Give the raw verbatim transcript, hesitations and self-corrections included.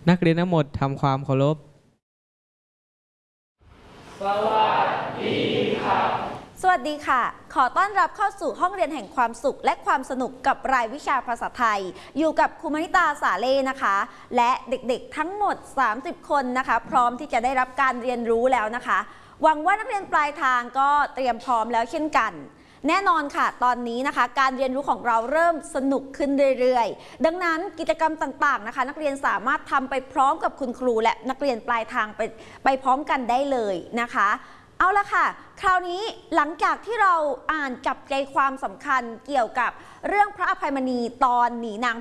นักเรียนทั้งหมดทำความเคารพสวัสดีครับสวัสดีค่ะขอต้อนรับเข้าสู่ห้องเรียนแห่งความสุขและความสนุกกับรายวิชาภาษาไทยอยู่กับครูมณิตาสาเล่นะคะและเด็กๆทั้งหมดสามสิบคนนะคะพร้อมที่จะได้รับการเรียนรู้แล้วนะคะหวังว่านักเรียนปลายทางก็เตรียมพร้อมแล้วเช่นกันแน่นอนค่ะตอนนี้นะคะการเรียนรู้ของเราเริ่มสนุกขึ้นเรื่อยๆดังนั้นกิจกรรมต่างๆนะคะนักเรียนสามารถทำไปพร้อมกับคุณครูและนักเรียนปลายทางไปไปพร้อมกันได้เลยนะคะเอาละค่ะคราวนี้หลังจากที่เราอ่านจับใจความสำคัญเกี่ยวกับเรื่องพระอภัยมณีตอนหนีนาง